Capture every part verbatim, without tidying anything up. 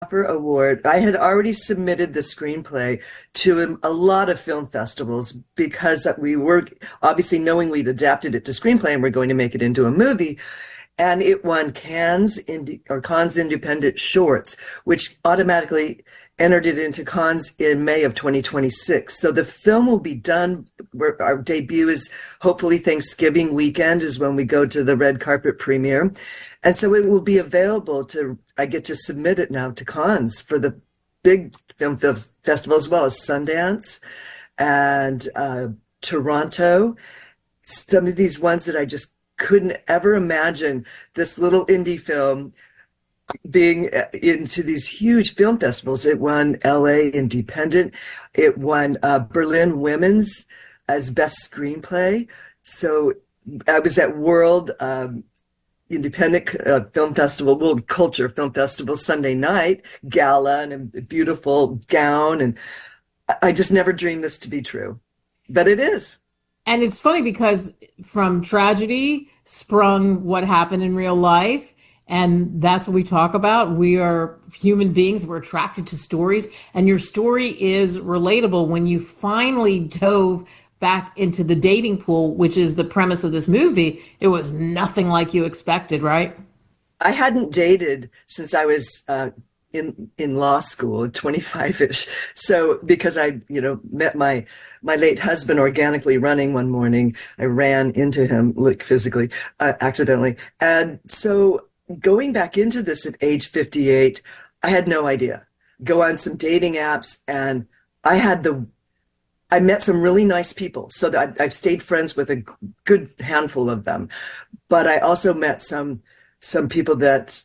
Award. I had already submitted the screenplay to a, a lot of film festivals because we were obviously knowing we'd adapted it to screenplay and we're going to make it into a movie. And it won Cannes Indi- or Cannes Independent Shorts, which automatically entered it into Cannes in May of twenty twenty-six. So the film will be done. We're, our debut is hopefully Thanksgiving weekend is when we go to the red carpet premiere. And so it will be available to, I get to submit it now to Cannes for the big film f- festival as well as Sundance and uh, Toronto. Some of these ones that I just couldn't ever imagine this little indie film being into these huge film festivals. It won L A Independent. It won uh, Berlin Women's as best screenplay. So I was at World um, Independent uh, Film Festival, World Culture Film Festival Sunday night gala and a beautiful gown. And I just never dreamed this to be true, but it is. And it's funny because from tragedy sprung what happened in real life. And that's what we talk about. We are human beings. We're attracted to stories. And your story is relatable when you finally dove back into the dating pool, which is the premise of this movie. It was nothing like you expected, right? I hadn't dated since I was uh, in in law school, twenty-five-ish. So because I, you know, met my my late husband organically running one morning, I ran into him, like physically, uh, accidentally. And so going back into this at age fifty-eight, I had no idea. Go on some dating apps, and I had the, I met some really nice people. So that I've stayed friends with a good handful of them, but I also met some some people that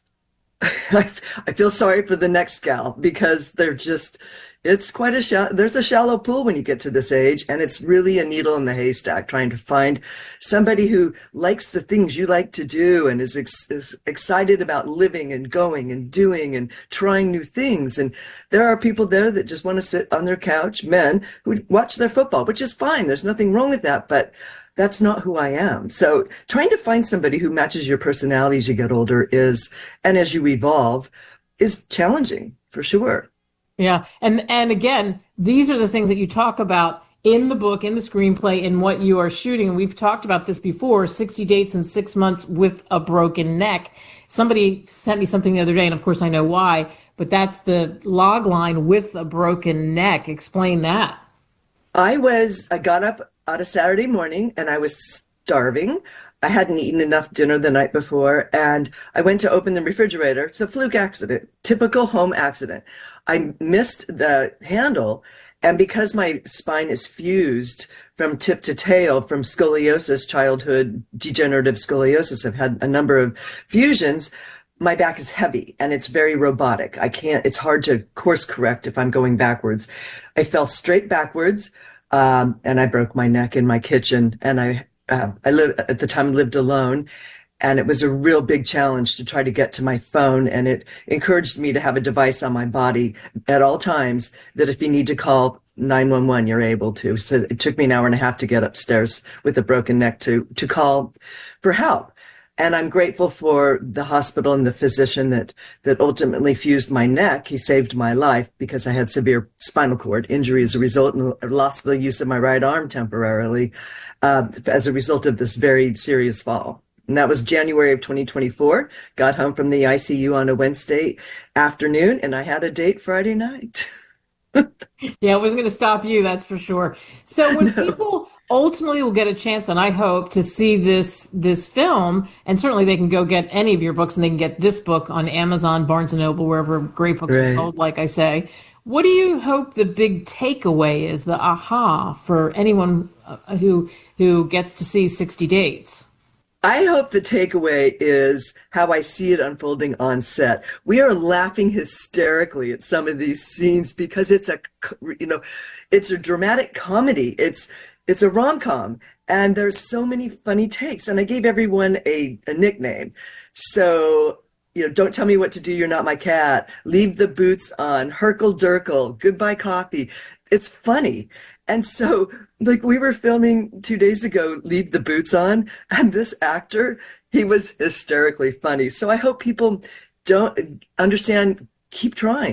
I, I feel sorry for the next gal because they're just, it's quite a shallow, there's a shallow pool when you get to this age, and it's really a needle in the haystack trying to find somebody who likes the things you like to do and is, ex, is excited about living and going and doing and trying new things. And there are people there that just want to sit on their couch, men who watch their football, which is fine. There's nothing wrong with that, but that's not who I am. So trying to find somebody who matches your personality as you get older is, and as you evolve, is challenging for sure. Yeah. And and again, these are the things that you talk about in the book, in the screenplay, in what you are shooting. And we've talked about this before, sixty dates in six months with a broken neck. Somebody sent me something the other day, and of course I know why, but that's the log line with a broken neck. Explain that. I was, I got up on a Saturday morning and I was starving. I hadn't eaten enough dinner the night before, and I went to open the refrigerator. It's a fluke accident, typical home accident. I missed the handle, and because my spine is fused from tip to tail from scoliosis, childhood degenerative scoliosis, I've had a number of fusions, my back is heavy and it's very robotic. I can't, it's hard to course correct if I'm going backwards. I fell straight backwards, um, and I broke my neck in my kitchen, and I Uh, I lived at the time lived alone, and it was a real big challenge to try to get to my phone. And it encouraged me to have a device on my body at all times that if you need to call nine one one, you're able to. So it took me an hour and a half to get upstairs with a broken neck to, to call for help. And I'm grateful for the hospital and the physician that, that ultimately fused my neck. He saved my life because I had severe spinal cord injury as a result, and I lost the use of my right arm temporarily uh, as a result of this very serious fall. And that was January of twenty twenty-four. Got home from the I C U on a Wednesday afternoon, and I had a date Friday night. Yeah, it wasn't going to stop you, that's for sure. So when no. people ultimately will get a chance, and I hope, to see this this film, and certainly they can go get any of your books, and they can get this book on Amazon, Barnes and Noble, wherever great books right. are sold, like I say. What do you hope the big takeaway is, the aha, for anyone who who gets to see sixty dates? I hope the takeaway is how I see it unfolding on set. We are laughing hysterically at some of these scenes because it's a, you know, it's a dramatic comedy. It's, it's a rom-com, and there's so many funny takes. And I gave everyone a, a nickname. So, you know, don't tell me what to do, you're not my cat. Leave the boots on. Herkle Durkle. Goodbye coffee. It's funny. And so, like, we were filming two days ago, Leave the Boots On, and this actor, he was hysterically funny. So I hope people don't understand, keep trying.